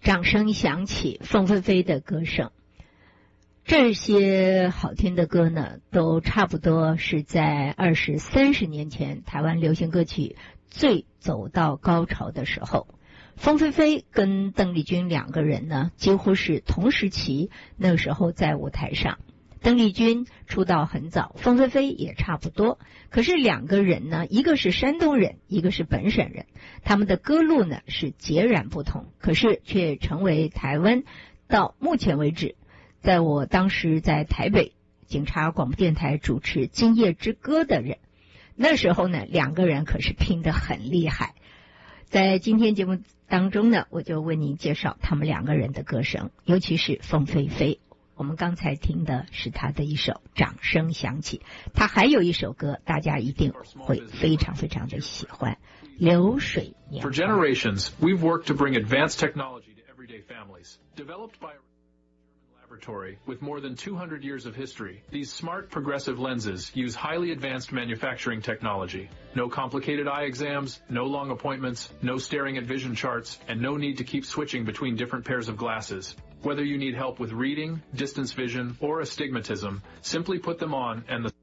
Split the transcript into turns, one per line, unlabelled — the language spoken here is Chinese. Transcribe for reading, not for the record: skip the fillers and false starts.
掌声响起，凤飞飞的歌声。这些好听的歌呢，都差不多是在20、30年前台湾流行歌曲最走到高潮的时候。凤飞飞跟邓丽君两个人呢，几乎是同时期，那个时候在舞台上。邓丽君出道很早，凤飞飞也差不多。可是两个人呢，一个是山东人，一个是本省人，他们的歌路呢是截然不同，可是却成为台湾到目前为止，在我当时在台北警察广播电台主持《今夜之歌》的人，那时候呢，两个人可是拼得很厉害。在今天节目当中呢，我就为您介绍他们两个人的歌声，尤其是凤飞飞。我们刚才听的是他的一首《掌声响起》，他还有一首歌，大家一定会非常非常的喜欢，《流水年华》。
For generations, we've worked to bring advanced technology to everyday families. Developed by a German laboratory with more than 200 years of history, these smart progressive lenses use highly advanced manufacturing technology. No complicated eye exams, no long appointments, no staring at vision charts, and no need to keep switching between different pairs of glasses.Whether you need help with reading, distance vision, or astigmatism, simply put them on and the